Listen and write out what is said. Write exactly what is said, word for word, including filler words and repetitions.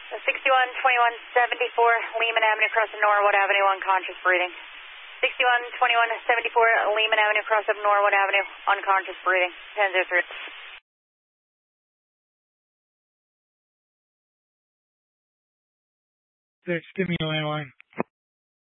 sixty-one twenty-one seventy-four Lehman Avenue, cross of Norwood Avenue, unconscious breathing. sixty-one twenty-one seventy-four Lehman Avenue, cross of Norwood Avenue, unconscious breathing. ten zero three. Six, give me a landline.